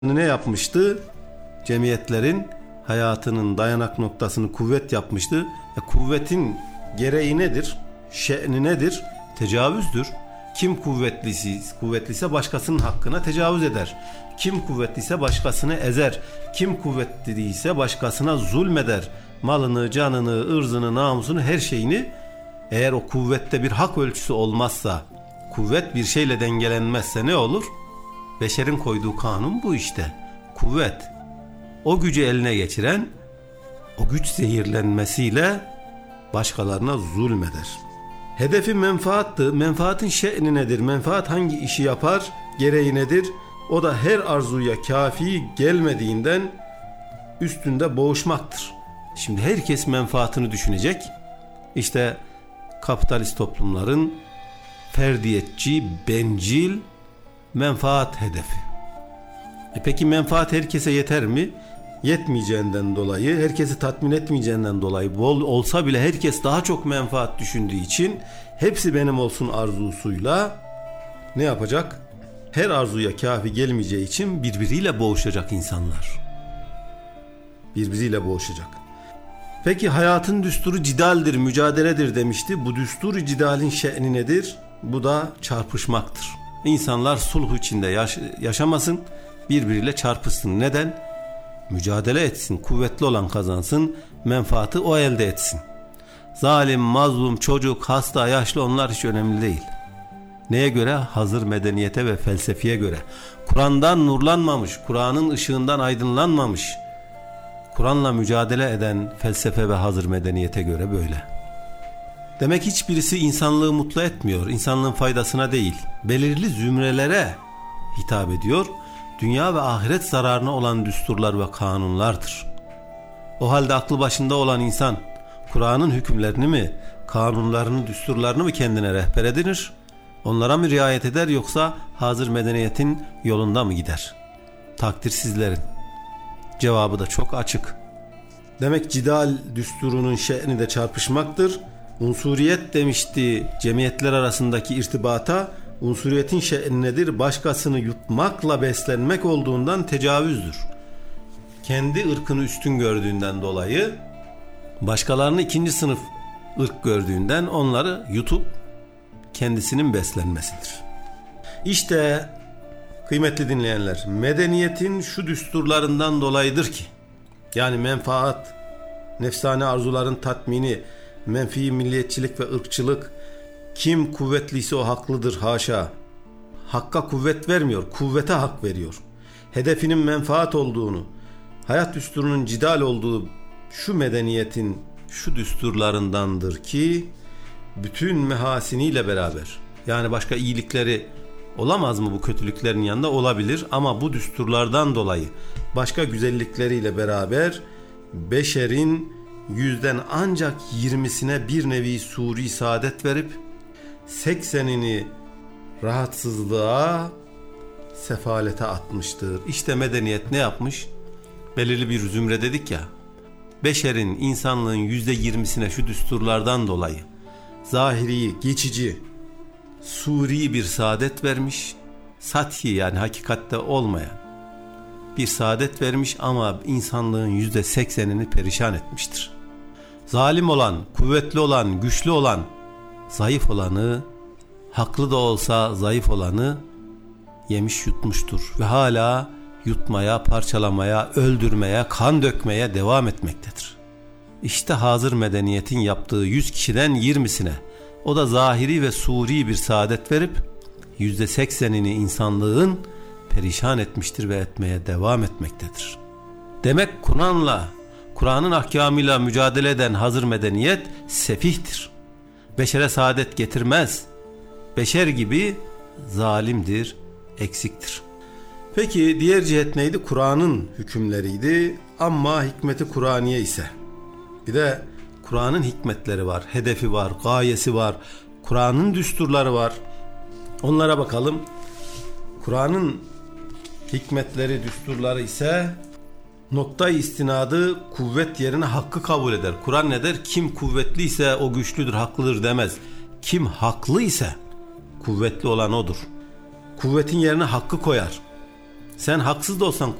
ne yapmıştı? Cemiyetlerin hayatının dayanak noktasını kuvvet yapmıştı. Kuvvetin gereği nedir? Şe'ni nedir? Tecavüzdür. Kim kuvvetliyse başkasının hakkına tecavüz eder. Kim kuvvetliyse başkasını ezer. Kim kuvvetliyse başkasına zulmeder. Malını, canını, ırzını, namusunu, her şeyini, eğer o kuvvette bir hak ölçüsü olmazsa, kuvvet bir şeyle dengelenmezse ne olur? Beşerin koyduğu kanun bu işte. Kuvvet. O gücü eline geçiren, o güç zehirlenmesiyle başkalarına zulmeder. Hedefi menfaattı. Menfaatin şe'ni nedir? Menfaat hangi işi yapar? Gereği nedir? O da her arzuya kafi gelmediğinden üstünde boğuşmaktır. Şimdi herkes menfaatını düşünecek. İşte kapitalist toplumların ferdiyetçi, bencil menfaat hedefi. Peki menfaat herkese yeter mi? Yetmeyeceğinden dolayı, herkesi tatmin etmeyeceğinden dolayı, bol olsa bile herkes daha çok menfaat düşündüğü için hepsi benim olsun arzusuyla ne yapacak? Her arzuya kafi gelmeyeceği için birbiriyle boğuşacak insanlar. Birbiriyle boğuşacak. Peki hayatın düsturu cidaldir, mücadeledir demişti. Bu düsturu cidalin şe'ni nedir? Bu da çarpışmaktır. İnsanlar sulh içinde yaşamasın, birbiriyle çarpışsın. Neden? Mücadele etsin, kuvvetli olan kazansın, menfaati o elde etsin. Zalim, mazlum, çocuk, hasta, yaşlı, onlar hiç önemli değil. Neye göre? Hazır medeniyete ve felsefeye göre. Kur'an'dan nurlanmamış, Kur'an'ın ışığından aydınlanmamış, Kur'an'la mücadele eden felsefe ve hazır medeniyete göre böyle. Demek hiçbirisi insanlığı mutlu etmiyor, insanlığın faydasına değil, belirli zümrelere hitap ediyor. Dünya ve ahiret zararına olan düsturlar ve kanunlardır. O halde aklı başında olan insan Kur'an'ın hükümlerini mi, kanunlarını, düsturlarını mı kendine rehber edinir? Onlara mı riayet eder, yoksa hazır medeniyetin yolunda mı gider? Takdir sizlerin. Cevabı da çok açık. Demek cidal düsturunun şe'ni de çarpışmaktır. Unsuriyet demişti cemiyetler arasındaki irtibata. Unsuriyetin şe'ni nedir? Başkasını yutmakla beslenmek olduğundan tecavüzdür. Kendi ırkını üstün gördüğünden dolayı, başkalarını ikinci sınıf ırk gördüğünden onları yutup kendisinin beslenmesidir. İşte kıymetli dinleyenler, medeniyetin şu düsturlarından dolayıdır ki, yani menfaat, nefsane arzuların tatmini, menfi milliyetçilik ve ırkçılık, kim kuvvetliyse o haklıdır, haşa. Hakka kuvvet vermiyor, kuvvete hak veriyor. Hedefinin menfaat olduğunu, hayat düsturunun cidal olduğu şu medeniyetin şu düsturlarındandır ki, bütün mehasiniyle beraber, yani başka iyilikleri olamaz mı bu kötülüklerin yanında? Olabilir, ama bu düsturlardan dolayı başka güzellikleriyle beraber beşerin yüzden ancak 20'sine bir nevi suri saadet verip 80'ini rahatsızlığa, sefalete atmıştır. İşte medeniyet ne yapmış? Belirli bir zümre dedik ya, beşerin, insanlığın %20'sine şu düsturlardan dolayı zahiri, geçici, suri bir saadet vermiş. Sathi, yani hakikatte olmayan bir saadet vermiş, ama insanlığın %80'ini perişan etmiştir. Zalim olan, kuvvetli olan, güçlü olan, zayıf olanı, haklı da olsa zayıf olanı yemiş yutmuştur ve hala yutmaya, parçalamaya, öldürmeye, kan dökmeye devam etmektedir. İşte hazır medeniyetin yaptığı 100 kişiden 20'sine, o da zahiri ve suri bir saadet verip %80'ini insanlığın perişan etmiştir ve etmeye devam etmektedir. Demek Kur'an'ın ahkamıyla mücadele eden hazır medeniyet sefihtir. Beşere saadet getirmez. Beşer gibi zalimdir, eksiktir. Peki diğer cihet neydi? Kur'an'ın hükümleriydi. Ama hikmeti Kur'aniye ise, bir de Kur'an'ın hikmetleri var, hedefi var, gayesi var, Kur'an'ın düsturları var. Onlara bakalım. Kur'an'ın hikmetleri, düsturları ise nokta-i istinadı kuvvet yerine hakkı kabul eder. Kur'an ne der? Kim kuvvetliyse o güçlüdür, haklıdır demez. Kim haklı ise kuvvetli olan odur. Kuvvetin yerine hakkı koyar. Sen haksız da olsan